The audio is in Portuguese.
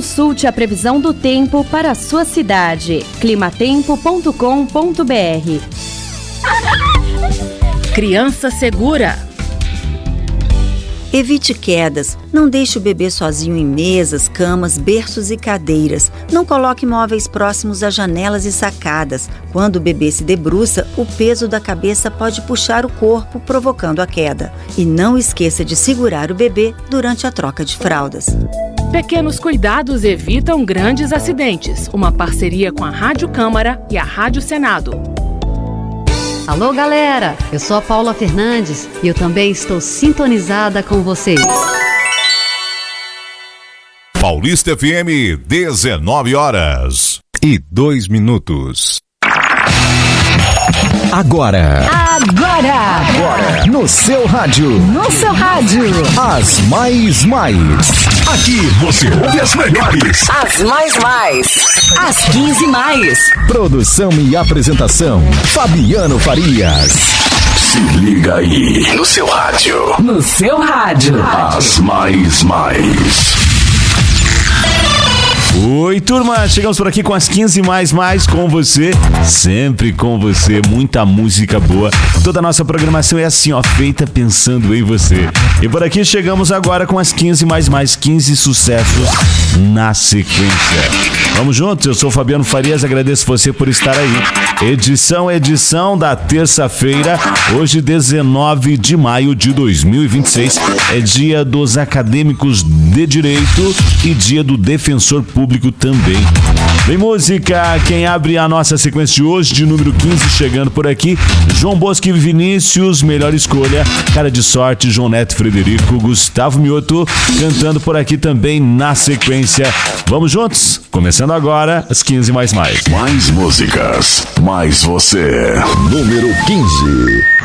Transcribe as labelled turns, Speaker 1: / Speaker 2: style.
Speaker 1: Consulte a previsão do tempo para a sua cidade. climatempo.com.br.
Speaker 2: Criança segura.
Speaker 3: Evite quedas. Não deixe o bebê sozinho em mesas, camas, berços e cadeiras. Não coloque móveis próximos a janelas e sacadas. Quando o bebê se debruça, o peso da cabeça pode puxar o corpo, provocando a queda. E não esqueça de segurar o bebê durante a troca de fraldas.
Speaker 2: Pequenos cuidados evitam grandes acidentes. Uma parceria com a Rádio Câmara e a Rádio Senado.
Speaker 4: Alô, galera! Eu sou a Paula Fernandes e eu também estou sintonizada com vocês.
Speaker 5: Paulista FM, 19h02.
Speaker 6: Agora, no seu rádio. As mais. Aqui você ouve as melhores.
Speaker 7: As mais. As 15 mais.
Speaker 6: Produção e apresentação, Fabiano Farias.
Speaker 8: Se liga aí, no seu rádio. As mais.
Speaker 9: Oi, turma, chegamos por aqui com as 15 mais com você, sempre com você, muita música boa. Toda a nossa programação é assim, ó, feita pensando em você. E por aqui chegamos agora com as 15 mais 15 sucessos na sequência. Vamos juntos, eu sou o Fabiano Farias, agradeço você por estar aí. Edição da terça-feira, hoje 19 de maio de 2026, é dia dos acadêmicos de direito e dia do defensor público também. Vem música, quem abre a nossa sequência de hoje, de número 15, chegando por aqui, João Bosco e Vinícius, melhor escolha, Cara de Sorte, João Neto, Frederico, Gustavo Mioto, cantando por aqui também na sequência. Vamos juntos? Começando agora, as 15 mais.
Speaker 8: Mais músicas, mais você.
Speaker 6: Número 15.